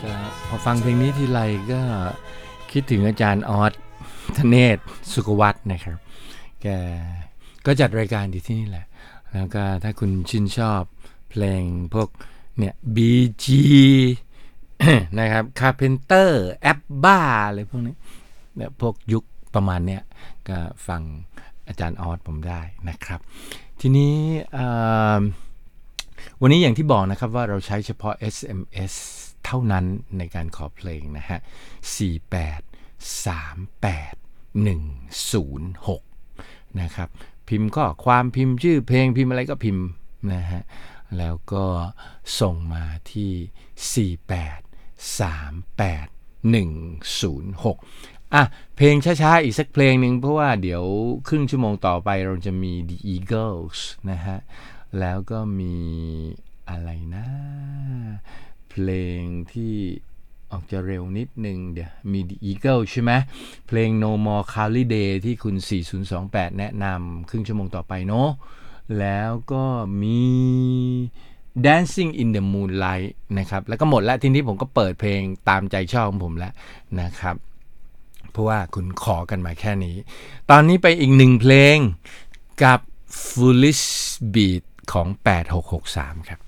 ก็พอฟังเพลงนี้ทีไรก็คิดถึงอาจารย์ออสธเนศสุขวัฒน์นะครับแกก็จัดรายการอยู่ที่นี่แหละแล้วก็ถ้าคุณชื่นชอบเพลงพวกเนี่ยBG นะครับคาร์เพนเตอร์แอปบ้าอะไรพวกนี้เนี่ยพวกยุคประมาณเนี้ยก็ฟังอาจารย์ออสผมได้นะครับทีนี้วันนี้อย่างที่บอกนะครับว่าเราใช้เฉพาะ SMS เท่านั้นในการขอเพลงนะฮะ4838106นะครับพิมพ์ข้อความพิมพ์ชื่อเพลงพิมพ์อะไรก็พิมพ์นะฮะแล้วก็ส่งมาที่4838106เพลงช้าๆอีกสักเพลงหนึ่งเพราะว่าเดี๋ยวครึ่งชั่วโมงต่อไปเราจะมี The Eagles นะฮะแล้วก็มีอะไรนะเพลงที่ออกจะเร็วนิดนึงเดี๋ยวมี The Eagles ใช่ไหมเพลง No More Cloudy Day ที่คุณ4028แนะนำครึ่งชั่วโมงต่อไปเนาะแล้วก็มี Dancing in the Moonlight นะครับแล้วก็หมดแล้วทีนี้ผมก็เปิดเพลงตามใจชอบของผมแล้วนะครับเพราะว่าคุณขอกันมาแค่นี้ตอนนี้ไปอีกหนึ่งเพลงกับ Foolish Beat ของ8663ครับ